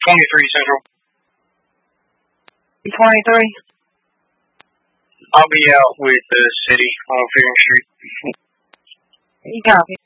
23 Central. 23? I'll be out with the city on Fearing Street. You copy.